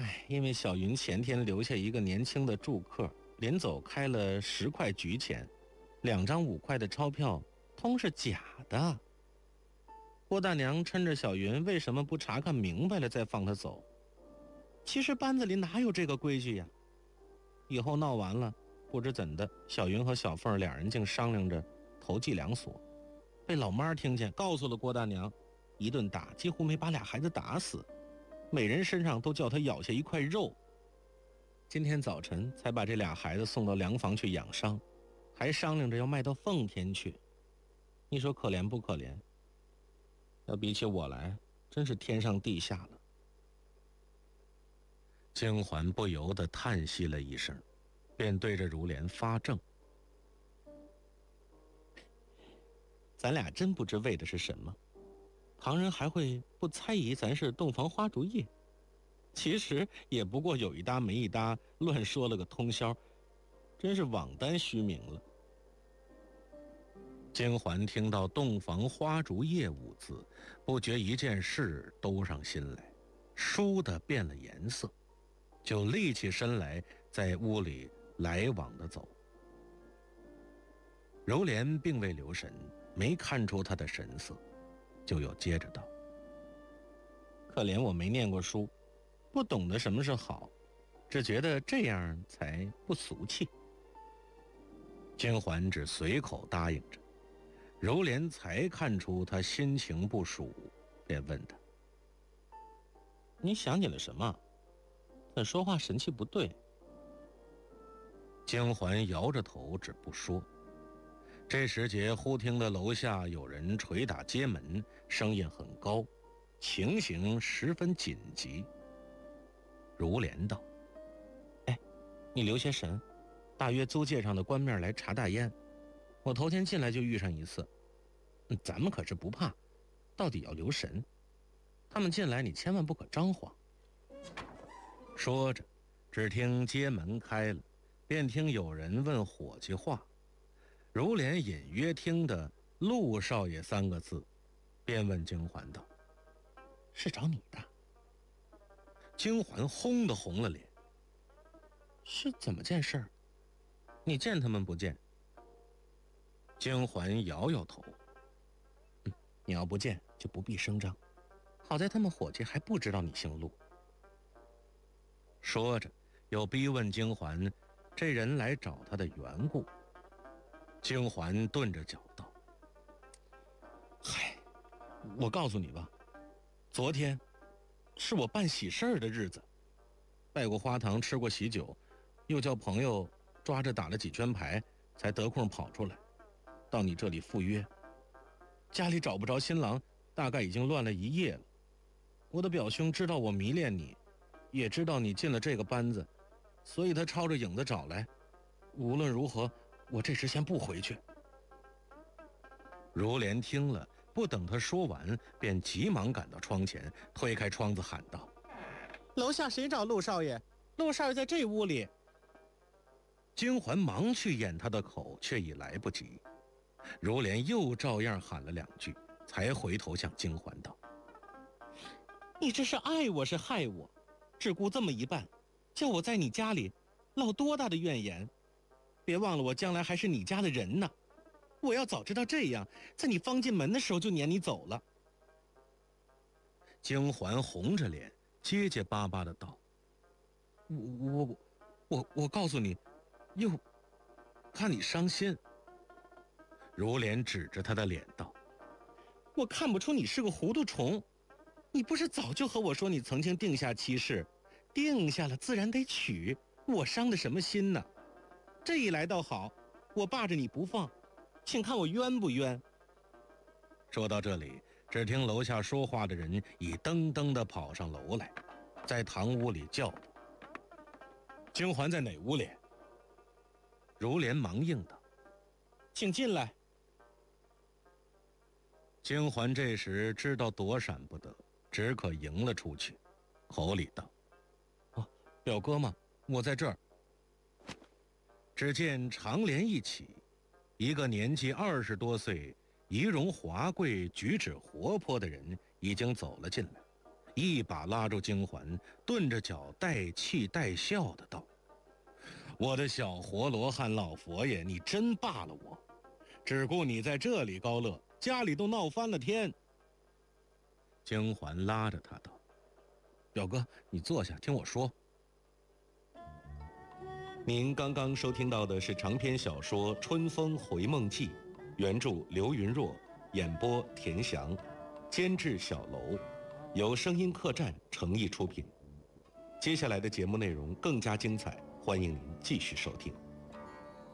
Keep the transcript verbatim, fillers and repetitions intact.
哎，因为小云前天留下一个年轻的住客，临走开了十块局钱，两张五块的钞票通是假的。郭大娘趁着小云为什么不查看明白了再放她走？其实班子里哪有这个规矩呀？以后闹完了，不知怎的，小云和小凤两人竟商量着投计量所，被老妈听见，告诉了郭大娘，一顿打，几乎没把俩孩子打死，每人身上都叫她咬下一块肉。今天早晨才把这俩孩子送到粮房去养伤，还商量着要卖到奉天去。你说可怜不可怜？要比起我来，真是天上地下了。 金环不由得叹息了一声，便对着如莲发怔： 咱俩真不知为的是什么，旁人还会不猜疑咱是洞房花烛夜，其实也不过有一搭没一搭，乱说了个通宵，真是枉担虚名了。 金环听到洞房花烛夜五字，不觉一件事兜上心来，倏地变了颜色，就立起身来，在屋里来往地走。柔莲并未留神，没看出他的神色，就又接着道： 可怜我没念过书，不懂得什么是好，只觉得这样才不俗气。 金环只随口答应着，柔莲才看出他心情不属，便问他： 你想起了什么？怎说话神气不对？ 金环摇着头，只不说。这时节忽听得楼下有人捶打街门，声音很高，情形十分紧急。如莲道： 哎，你留些神，大约租界上的官面来查大烟，我头天进来就遇上一次，咱们可是不怕，到底要留神。他们进来你千万不可张慌。 说着，只听街门开了，便听有人问伙计话。如莲隐约听得陆少爷三个字，便问金环道： 是找你的？ 金环轰地红了脸： 是怎么件事？你见他们不见？ 金环摇摇头： 嗯，你要不见就不必声张，好在他们伙计还不知道你姓陆。 说着又逼问金环这人来找他的缘故。金环顿着脚道： 嗨，我告诉你吧，昨天是我办喜事儿的日子，拜过花堂，吃过喜酒，又叫朋友抓着打了几圈牌，才得空跑出来到你这里赴约。家里找不着新郎，大概已经乱了一夜了。我的表兄知道我迷恋你，也知道你进了这个班子，所以他抄着影子找来。无论如何，我这时先不回去。 如莲听了，不等他说完，便急忙赶到窗前，推开窗子喊道： 楼下谁找陆少爷？陆少爷在这屋里。 金环忙去掩他的口，却已来不及。如莲又照样喊了两句，才回头向金环道： 你这是爱我是害我？只顾这么一办，叫我在你家里落多大的怨言？别忘了我将来还是你家的人呢。我要早知道这样，在你方进门的时候就撵你走了。 金环红着脸结结巴巴的道： 我我我我告诉你，又怕你伤心。 如莲指着他的脸道： 我看不出你是个糊涂虫，你不是早就和我说你曾经定下妻室，定下了自然得娶，我伤的什么心呢？这一来倒好，我霸着你不放，请看我冤不冤？ 说到这里，只听楼下说话的人已噔噔地跑上楼来，在堂屋里叫道：金环在哪屋里？如莲忙应道： 请进来。 金环这时知道躲闪不得，只可迎了出去，口里道： 哦，表哥嘛，我在这儿。 只见长帘一起，一个年纪二十多岁、仪容华贵、举止活泼的人已经走了进来， 一把拉住金环，顿着脚带气带笑的道：“我的小活罗汉老佛爷，你真罢了我！只顾你在这里高乐，家里都闹翻了天。”金环拉着他道：“表哥，你坐下听我说。” 您刚刚收听到的是长篇小说《春风回梦记》，原著刘云若，演播田翔，监制小楼，由声音客栈诚意出品。接下来的节目内容更加精彩，欢迎您继续收听。